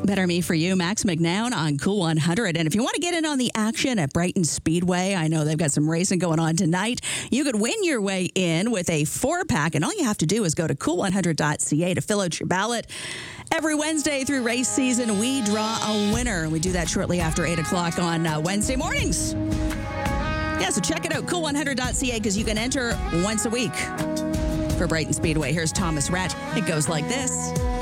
Better Me For You, Max McNown on Cool 100. And if you want to get in on the action at Brighton Speedway, I know they've got some racing going on tonight. You could win your way in with a 4-pack, and all you have to do is go to cool100.ca to fill out your ballot. Every Wednesday through race season, we draw a winner, and we do that shortly after 8 o'clock on Wednesday mornings. Yeah, so check it out, cool100.ca, because you can enter once a week for Brighton Speedway. Here's Thomas Rhett. It goes like this.